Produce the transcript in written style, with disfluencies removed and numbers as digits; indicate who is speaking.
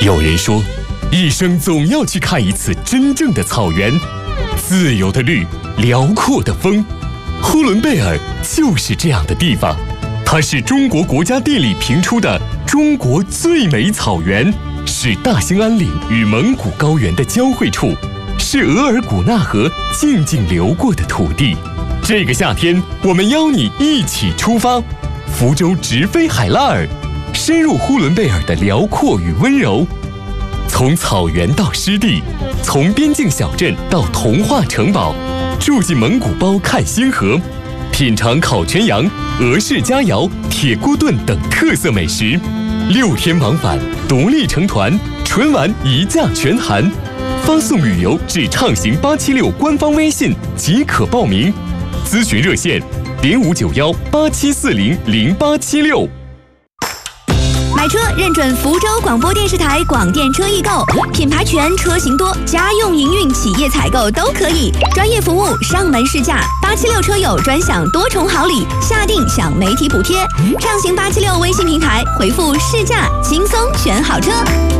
Speaker 1: 有人说，一生总要去看一次真正的草原，自由的绿，辽阔的风。呼伦贝尔就是这样的地方，它是中国国家地理评出的中国最美草原，是大兴安岭与蒙古高原的交汇处，是额尔古纳河静静流过的土地。这个夏天，我们邀你一起出发，福州直飞海拉尔，深入呼伦贝尔的辽阔与温柔。从草原到湿地，从边境小镇到童话城堡，住进蒙古包看星河，品尝烤全羊、俄式佳肴、铁锅炖等特色美食。6天往返，独立成团，纯玩一价全含。发送旅游至畅行876官方微信即可报名。咨询热线059187400876。
Speaker 2: 买车认准福州广播电视台广电车易购，品牌全，车型多，家用营运企业采购都可以，专业服务，上门试驾，876车友专享多重好礼，下定享媒体补贴。畅行876微信平台回复试驾，轻松选好车。